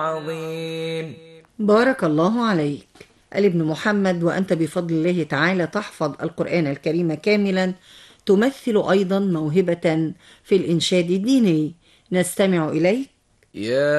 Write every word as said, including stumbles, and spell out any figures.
عظيم. بارك الله عليك. الابن محمد، وأنت بفضل الله تعالى تحفظ القرآن الكريم كاملا، تمثل أيضا موهبة في الإنشاد الديني. نستمع إليك. يا